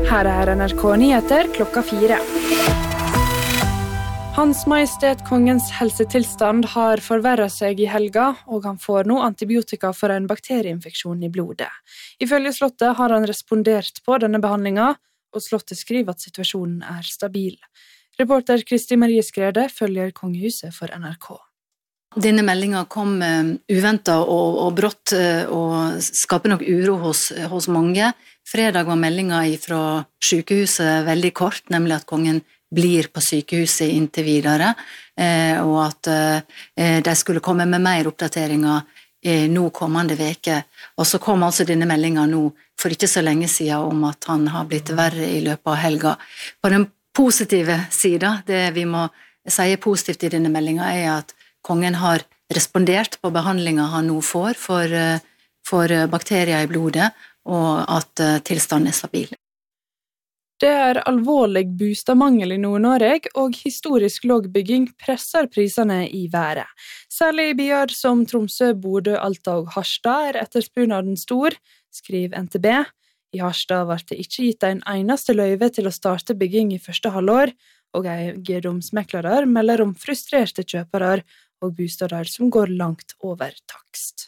Her NRK Nyheter klokka 4. Hans Majestet Kongens helsetilstand har forverret seg i helga, og han får nå antibiotika for en bakterieinfeksjon i blodet. Ifølge Slottet har han respondert på denne behandlinga, og Slottet skriver at situasjonen er stabil. Reporter Kristi Marie Skrede følger kongehuset for NRK. Denne meldingen kom uventet og brått og skaper nok uro hos mange. Fredag var meldingen fra sykehuset veldig kort, nemlig at kongen blir på sykehuset inntil videre, og at de skulle komme med mer oppdateringer nå kommende veke. Og så kom altså denne meldingen nå for ikke så lenge siden om at han har blitt verre i løpet av helga. På den positive siden, det vi må si positivt i denne meldingen, er at kongen har respondert på behandlingen han nå får for bakterier i blodet, og at tilstanden er stabil. Det er alvorlig boligmangel i Nord-Norge, og historisk lav bygging presser prisene i været. Særlig i byer som Tromsø, Bodø, Alta og Harstad etterspurnaden stor, skriver NTB. I Harstad ble det ikke gitt en eneste løyve til å starte bygging i første halvår, og eiendomsmeklere melder om frustrerte kjøpere og bostader som går langt over takst.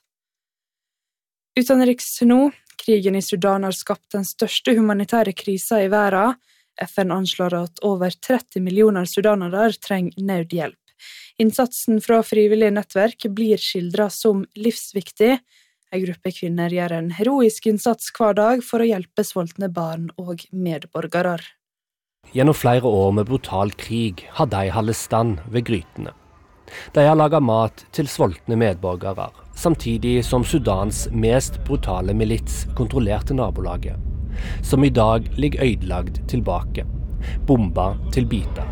Utenriks nå. Krigen i Sudan har skapt den største humanitære krisen i verden. FN anslår at over 30 millioner sudanere trenger nødhjelp. Innsatsen fra frivillige nettverk blir skildret som livsviktig. En gruppe kvinner gjør en heroisk innsats hver dag for å hjelpe sultne barn og medborgere. Gjennom flere år med brutal krig har de holdt stand ved grytene. De har laget mat til sultne medborgere, samtidig som Sudans mest brutale milits kontrollerte nabolaget, som i dag ligger ødelagt tilbake, bomba til biter.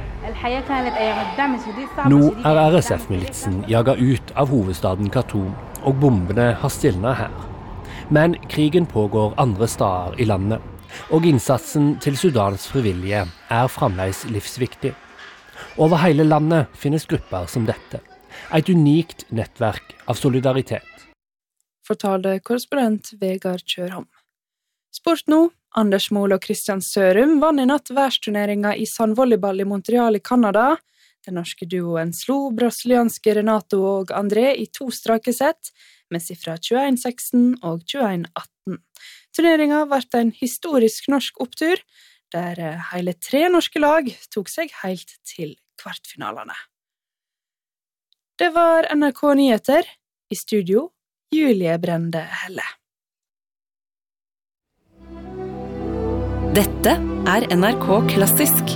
Nå er RSF-militsen jaget ut av hovedstaden Khartoum, og bombene har stilnet her. Men krigen pågår andre steder i landet, og innsatsen til Sudans frivillige er fremdeles livsviktig. Over hele landet finnes grupper som dette. Et unikt nettverk av solidaritet. Fortalte korrespondent Vegard Kjørholm. Sport nå. Anders Mohl og Kristian Sørum vann i natt værsturneringen i sandvolleyball i Montreal i Kanada. Den norske duoen slo brasilianske Renato og André i 2 strake sett, med sifra 21-16 og 21-18. Turneringen ble en historisk norsk opptur, der hele 3 norske lag tok seg helt til kvartfinalene. Det var NRK Nyheter. I studio, Julie Brende Helle. Dette er NRK Klassisk.